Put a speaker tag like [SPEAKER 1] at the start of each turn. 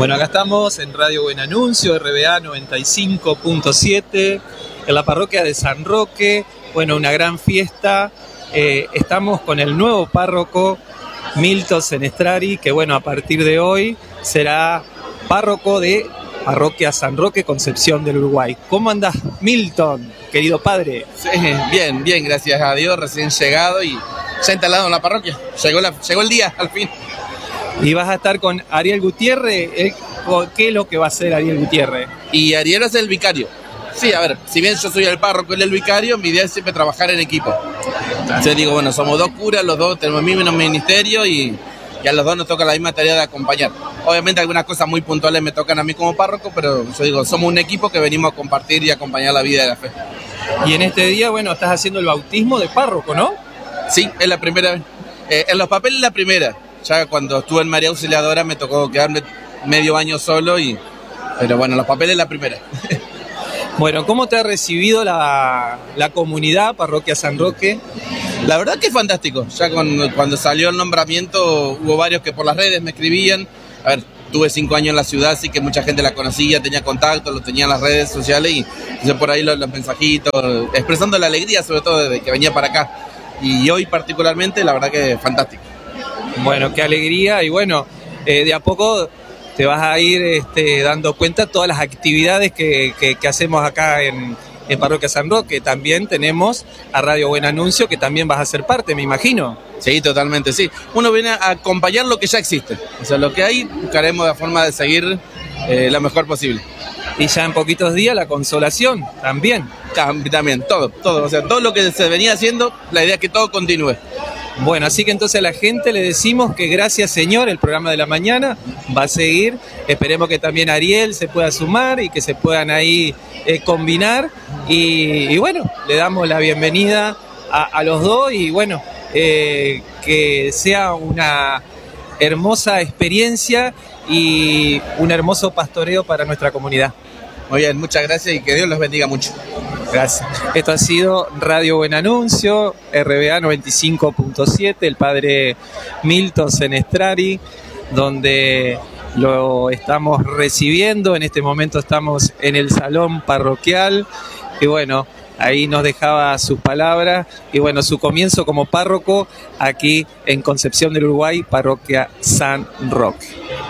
[SPEAKER 1] Bueno, acá estamos en Radio Buen Anuncio, RBA 95.7, en la parroquia de San Roque. Bueno, una gran fiesta. Estamos con el nuevo párroco, Milton Senestrari, que bueno, a partir de hoy será párroco de Parroquia San Roque, Concepción del Uruguay. ¿Cómo andás, Milton, querido padre?
[SPEAKER 2] Sí, bien, gracias a Dios, recién llegado y ya instalado en la parroquia. Llegó el día, al fin.
[SPEAKER 1] Y vas a estar con Ariel Gutiérrez. ¿Qué es lo que va a hacer Ariel Gutiérrez?
[SPEAKER 2] Y Ariel es el vicario. Sí, a ver, si bien yo soy el párroco y él el vicario, mi idea es siempre trabajar en equipo. Entonces digo, bueno, somos dos curas, los dos tenemos el mismo ministerio y a los dos nos toca la misma tarea de acompañar. Obviamente algunas cosas muy puntuales me tocan a mí como párroco, pero yo digo, somos un equipo que venimos a compartir y acompañar la vida de la fe.
[SPEAKER 1] Y en este día, bueno, estás haciendo el bautismo de párroco, ¿no?
[SPEAKER 2] Sí, es la primera vez. En los papeles la primera. Ya cuando estuve en María Auxiliadora me tocó quedarme medio año solo, pero bueno, los papeles la primera.
[SPEAKER 1] Bueno, ¿cómo te ha recibido la comunidad Parroquia San Roque?
[SPEAKER 2] La verdad que es fantástico. Ya cuando salió el nombramiento hubo varios que por las redes me escribían. A ver, tuve 5 años en la ciudad, así que mucha gente la conocía, tenía contacto, lo tenía en las redes sociales y yo por ahí los mensajitos, expresando la alegría sobre todo de que venía para acá. Y hoy particularmente, la verdad que es fantástico.
[SPEAKER 1] Bueno, qué alegría y bueno, de a poco te vas a ir dando cuenta de todas las actividades que hacemos acá en Parroquia San Roque. También tenemos a Radio Buen Anuncio, que también vas a ser parte, me imagino.
[SPEAKER 2] Sí, totalmente, sí. Uno viene a acompañar lo que ya existe. O sea, lo que hay, buscaremos la forma de seguir lo mejor posible.
[SPEAKER 1] Y ya en poquitos días la consolación, también.
[SPEAKER 2] También, todo. O sea, todo lo que se venía haciendo, la idea es que todo continúe.
[SPEAKER 1] Bueno, así que entonces a la gente le decimos que gracias, Señor, el programa de la mañana va a seguir. Esperemos que también Ariel se pueda sumar y que se puedan ahí combinar. Y bueno, le damos la bienvenida a los dos y bueno, que sea una hermosa experiencia y un hermoso pastoreo para nuestra comunidad.
[SPEAKER 2] Muy bien, muchas gracias y que Dios los bendiga mucho.
[SPEAKER 1] Gracias. Esto ha sido Radio Buen Anuncio, RBA 95.7, el padre Milton Senestrari, donde lo estamos recibiendo. En este momento estamos en el salón parroquial y bueno, ahí nos dejaba sus palabras y bueno, su comienzo como párroco aquí en Concepción del Uruguay, Parroquia San Roque.